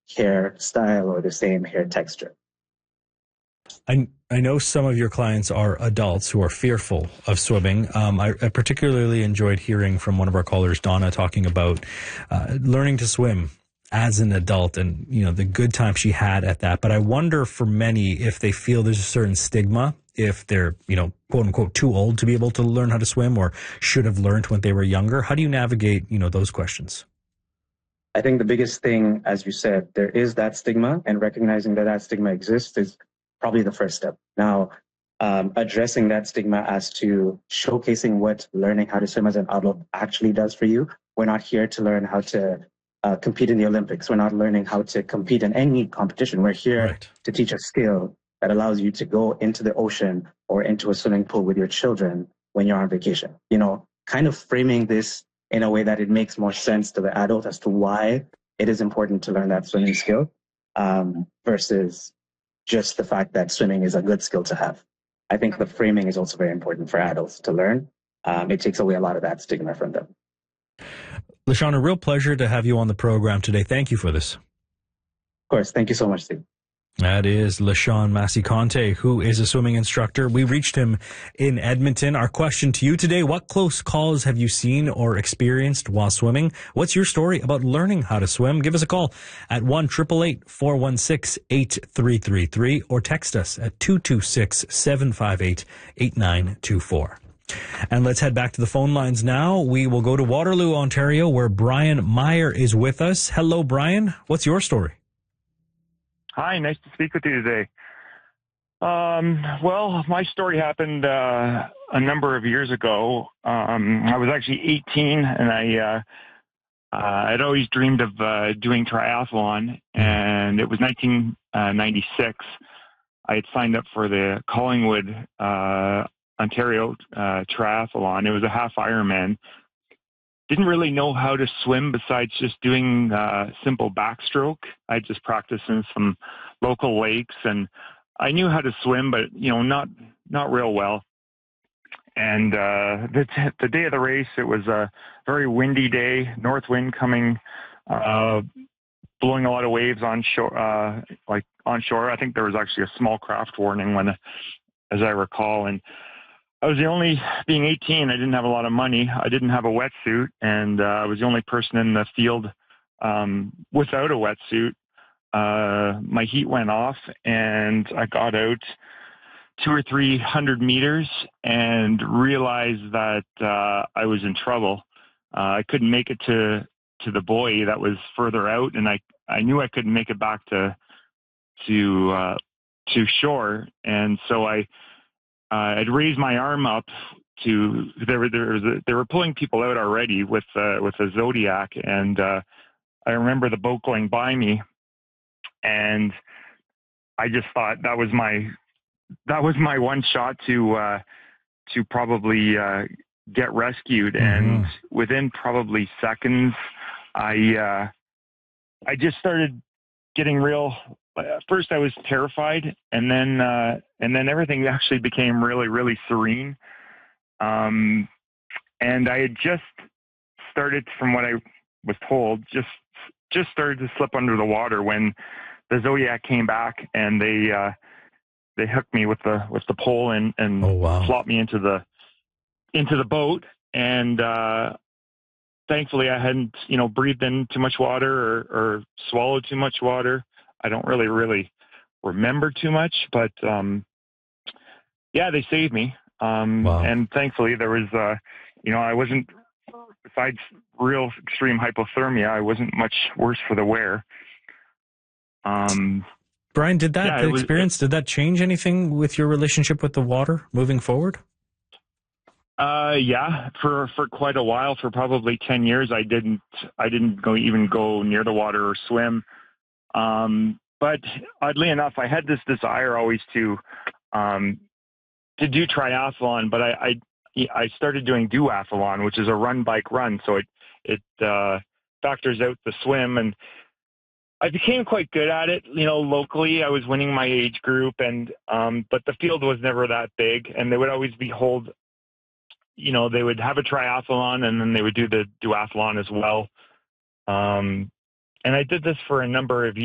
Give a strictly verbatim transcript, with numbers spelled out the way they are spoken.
hair style or the same hair texture. I, I know some of your clients are adults who are fearful of swimming. Um, I, I particularly enjoyed hearing from one of our callers, Donna, talking about uh, learning to swim as an adult and, you know, the good time she had at that. But I wonder for many if they feel there's a certain stigma, if they're, you know, quote unquote, too old to be able to learn how to swim or should have learned when they were younger. How do you navigate, you know, those questions? I think the biggest thing, as you said, there is that stigma, and recognizing that that stigma exists is probably the first step. Now, um, addressing that stigma as to showcasing what learning how to swim as an adult actually does for you. We're not here to learn how to uh, compete in the Olympics. We're not learning how to compete in any competition. We're here Right. to teach a skill that allows you to go into the ocean or into a swimming pool with your children when you're on vacation. You know, kind of framing this in a way that it makes more sense to the adult as to why it is important to learn that swimming skill um, versus just the fact that swimming is a good skill to have. I think the framing is also very important for adults to learn. Um, it takes away a lot of that stigma from them. LaShawn, a real pleasure to have you on the program today. Thank you for this. Of course. Thank you so much, Steve. That is LaShawn Massey-Conte, who is a swimming instructor. We reached him in Edmonton. Our question to you today, what close calls have you seen or experienced while swimming? What's your story about learning how to swim? Give us a call at one eight eight eight, four one six, eight three three three or text us at two two six, seven five eight, eight nine two four. And let's head back to the phone lines now. We will go to Waterloo, Ontario, where Brian Meyer is with us. Hello, Brian. What's your story? Hi, nice to speak with you today. Um, well, my story happened uh, a number of years ago. Um, I was actually eighteen, and I uh, uh, I'd always dreamed of uh, doing triathlon, and it was nineteen ninety-six. I had signed up for the Collingwood, uh, Ontario uh, triathlon. It was a half Ironman. Didn't really know how to swim besides just doing uh, simple backstroke. I just practiced in some local lakes, and I knew how to swim, but you know, not not real well. And uh, the the day of the race, it was a very windy day, north wind coming, uh, blowing a lot of waves on shore, uh, like on shore. I think there was actually a small craft warning when, as I recall, and I was the only, being eighteen, I didn't have a lot of money. I didn't have a wetsuit, and uh, I was the only person in the field um, without a wetsuit. Uh, my heat went off, and I got out two or three hundred meters and realized that uh, I was in trouble. Uh, I couldn't make it to, to the buoy that was further out, and I, I knew I couldn't make it back to to uh, to shore, and so I. Uh, I'd raised my arm up to, there were, there was a, they were pulling people out already with, uh, with a Zodiac. And, uh, I remember the boat going by me, and I just thought that was my, that was my one shot to, uh, to probably, uh, get rescued. Mm-hmm. And within probably seconds, I, uh, I just started getting real. At first I was terrified, and then, uh, and then everything actually became really, really serene. Um, and I had just started, from what I was told, just, just started to slip under the water when the Zodiac came back, and they, uh, they hooked me with the, with the pole and, and oh, wow. flopped me into the, into the boat. And, uh, thankfully I hadn't, you know, breathed in too much water or, or swallowed too much water. I don't really, really remember too much, but, um, yeah, they saved me. Um, wow. And thankfully there was, uh, you know, I wasn't, besides real extreme hypothermia, I wasn't much worse for the wear. Um, Brian, did that yeah, experience, was, did that change anything with your relationship with the water moving forward? Uh, yeah, for, for quite a while, for probably ten years, I didn't, I didn't go even go near the water or swim. Um, but oddly enough, I had this desire always to, um, to do triathlon, but I, I, I started doing duathlon, which is a run, bike, run. So it, it, uh, factors out the swim, and I became quite good at it. You know, locally I was winning my age group, and, um, but the field was never that big, and they would always be hold, you know, they would have a triathlon and then they would do the duathlon as well. Um, and I did this for a number of years.